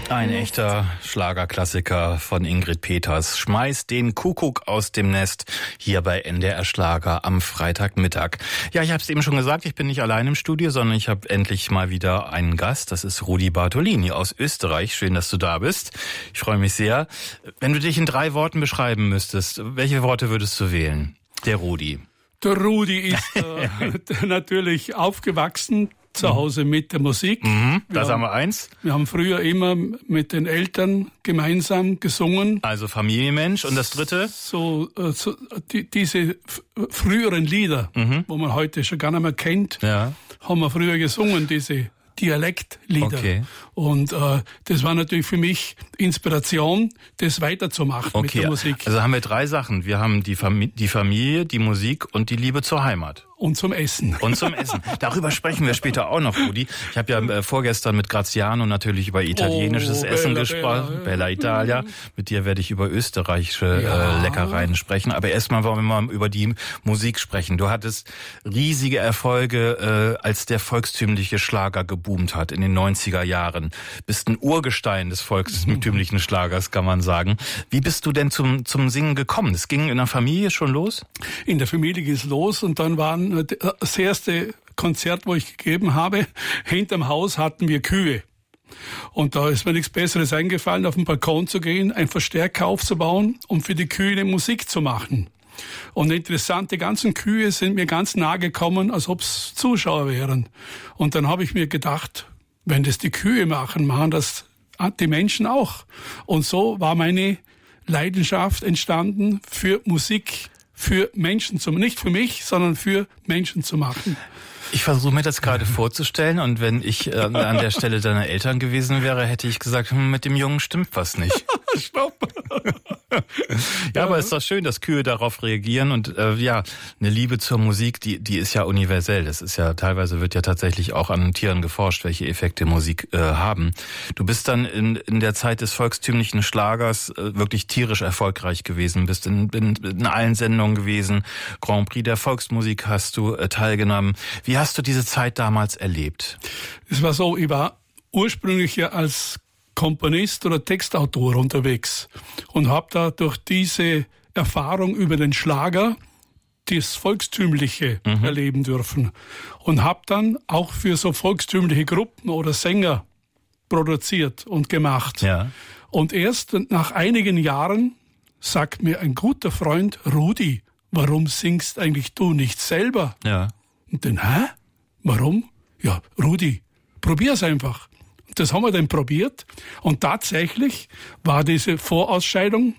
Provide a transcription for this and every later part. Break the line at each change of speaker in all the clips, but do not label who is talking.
Ein echter Schlagerklassiker von Ingrid Peters. Schmeiß den Kuckuck aus dem Nest, hier bei NDR Schlager am Freitagmittag. Ja, ich habe es eben schon gesagt, ich bin nicht allein im Studio, sondern ich habe endlich mal wieder einen Gast. Das ist Rudi Bartolini aus Österreich. Schön, dass du da bist. Ich freue mich sehr. Wenn du dich in 3 Worten beschreiben müsstest, welche Worte würdest du wählen? Der Rudi.
Der Rudi ist natürlich aufgewachsen zu Hause mit der Musik.
Das haben wir eins.
Wir haben früher immer mit den Eltern gemeinsam gesungen.
Also Familienmensch. Und das dritte?
Diese früheren Lieder, wo man heute schon gar nicht mehr kennt, haben wir früher gesungen, diese Dialektlieder. Okay. Und das war natürlich für mich Inspiration, das weiterzumachen mit der Musik.
Also haben wir 3 Sachen. Wir haben die Familie, die Musik und die Liebe zur Heimat.
Und zum Essen.
Und zum Essen. Darüber sprechen wir später auch noch, Rudi. Ich habe ja vorgestern mit Graziano natürlich über italienisches Essen gesprochen. Bella Italia. Mit dir werde ich über österreichische Leckereien sprechen. Aber erstmal wollen wir mal über die Musik sprechen. Du hattest riesige Erfolge, als der volkstümliche Schlager geboomt hat in den 90er Jahren. Bist ein Urgestein des volkstümlichen Schlagers, kann man sagen. Wie bist du denn zum Singen gekommen? Es ging in der Familie schon los?
In der Familie ging es los und dann waren das erste Konzert, wo ich gegeben habe, hinterm Haus hatten wir Kühe. Und da ist mir nichts Besseres eingefallen, auf den Balkon zu gehen, einen Verstärker aufzubauen und für die Kühe Musik zu machen. Und interessant, die ganzen Kühe sind mir ganz nahe gekommen, als ob es Zuschauer wären. Und dann habe ich mir gedacht, wenn das die Kühe machen das die Menschen auch. Und so war meine Leidenschaft entstanden für Musik, für Menschen nicht für mich, sondern für Menschen zu machen.
Ich versuche mir das gerade vorzustellen und wenn ich an der Stelle deiner Eltern gewesen wäre, hätte ich gesagt, mit dem Jungen stimmt was nicht.
Stopp.
Ja, aber es ist doch schön, dass Kühe darauf reagieren und eine Liebe zur Musik, die ist ja universell. Das ist ja teilweise wird ja tatsächlich auch an Tieren geforscht, welche Effekte Musik haben. Du bist dann in der Zeit des volkstümlichen Schlagers wirklich tierisch erfolgreich gewesen, bist in allen Sendungen gewesen. Grand Prix der Volksmusik hast du teilgenommen. Wie hast du diese Zeit damals erlebt?
Es war so, ich war ursprünglich ja als Komponist oder Textautor unterwegs und habe da durch diese Erfahrung über den Schlager das Volkstümliche erleben dürfen und habe dann auch für so volkstümliche Gruppen oder Sänger produziert und gemacht. Ja. Und erst nach einigen Jahren sagt mir ein guter Freund, Rudi, warum singst eigentlich du nicht selber? Ja. Und dann, warum? Ja, Rudi, probier's einfach. Und das haben wir dann probiert. Und tatsächlich war diese Vorausscheidung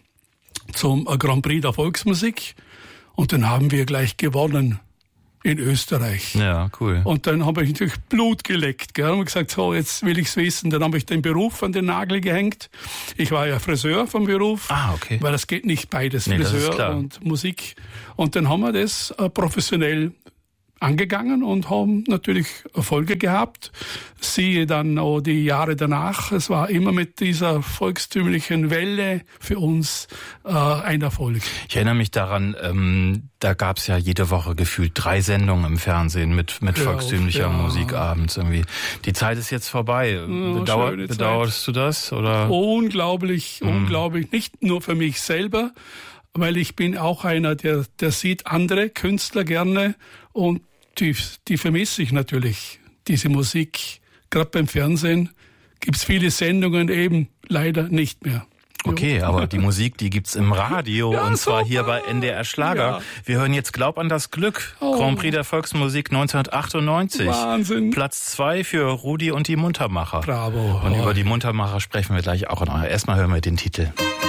zum Grand Prix der Volksmusik. Und dann haben wir gleich gewonnen in Österreich.
Ja, cool.
Und dann habe ich natürlich Blut geleckt. Gell? Und gesagt, so, jetzt will ich's wissen. Dann habe ich den Beruf an den Nagel gehängt. Ich war ja Friseur vom Beruf. Okay. Weil das geht nicht beides, Friseur und Musik. Und dann haben wir das professionell angegangen und haben natürlich Erfolge gehabt. Siehe dann auch die Jahre danach. Es war immer mit dieser volkstümlichen Welle für uns ein Erfolg.
Ich erinnere mich daran, da gab es ja jede Woche gefühlt 3 Sendungen im Fernsehen mit volkstümlicher Musik abends irgendwie. Die Zeit ist jetzt vorbei. Bedauerst du das? Oder?
Unglaublich. Nicht nur für mich selber, weil ich bin auch einer, der sieht andere Künstler gerne und die vermisse ich natürlich, diese Musik. Gerade beim Fernsehen gibt's viele Sendungen eben leider nicht mehr.
Okay, aber die Musik, die gibt's im Radio und zwar hier bei NDR Schlager. Ja. Wir hören jetzt Glaub an das Glück, Grand Prix der Volksmusik 1998.
Wahnsinn.
Platz 2 für Rudi und die Muntermacher.
Bravo.
Und über die Muntermacher sprechen wir gleich auch noch. Erstmal hören wir den Titel.